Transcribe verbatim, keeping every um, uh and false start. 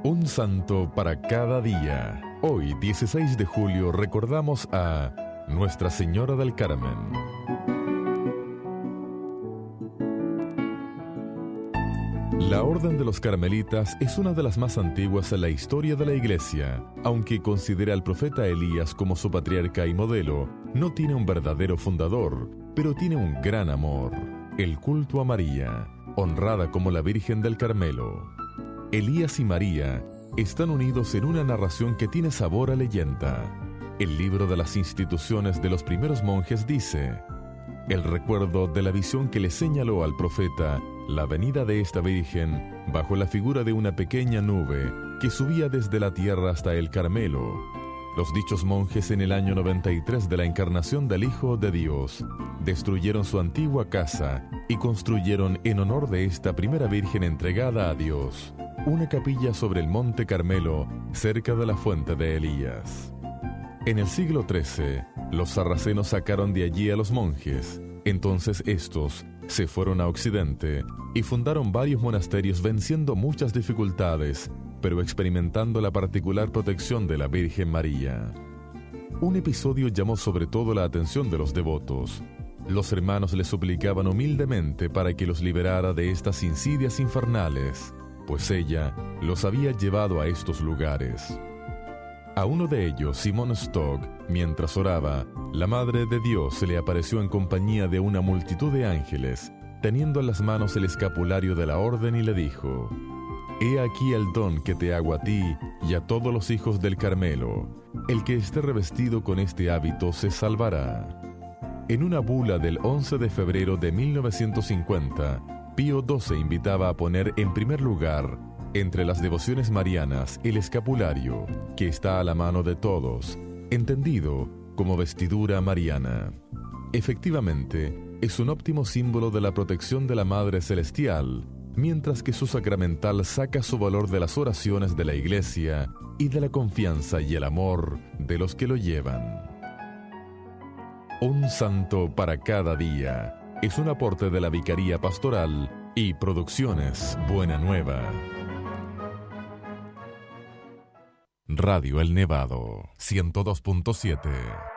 Un santo para cada día. Hoy, dieciséis de julio, recordamos a Nuestra Señora del Carmen. La Orden de los Carmelitas es una de las más antiguas en la historia de la Iglesia. Aunque considera al profeta Elías como su patriarca y modelo, no tiene un verdadero fundador, pero tiene un gran amor: el culto a María, honrada como la Virgen del Carmelo. Elías y María están unidos en una narración que tiene sabor a leyenda. El libro de las instituciones de los primeros monjes dice: el recuerdo de la visión que le señaló al profeta la venida de esta Virgen bajo la figura de una pequeña nube que subía desde la tierra hasta el Carmelo. Los dichos monjes, en el año noventa y tres de la encarnación del Hijo de Dios, destruyeron su antigua casa y construyeron, en honor de esta primera Virgen entregada a Dios, una capilla sobre el monte Carmelo, cerca de la fuente de Elías. En el siglo trece, los sarracenos sacaron de allí a los monjes. Entonces estos se fueron a Occidente y fundaron varios monasterios, venciendo muchas dificultades, pero experimentando la particular protección de la Virgen María. Un episodio llamó sobre todo la atención de los devotos. Los hermanos le suplicaban humildemente para que los liberara de estas insidias infernales, pues ella los había llevado a estos lugares. A uno de ellos, Simón Stock, mientras oraba, la Madre de Dios se le apareció en compañía de una multitud de ángeles, teniendo en las manos el escapulario de la orden, y le dijo: «He aquí el don que te hago a ti y a todos los hijos del Carmelo. El que esté revestido con este hábito se salvará». En una bula del once de febrero de mil novecientos cincuenta, Pío doce invitaba a poner en primer lugar, entre las devociones marianas, el escapulario, que está a la mano de todos, entendido como vestidura mariana. Efectivamente, es un óptimo símbolo de la protección de la Madre Celestial, mientras que su sacramental saca su valor de las oraciones de la Iglesia y de la confianza y el amor de los que lo llevan. Un santo para cada día es un aporte de la Vicaría Pastoral y Producciones Buena Nueva. Radio El Nevado, ciento dos punto siete.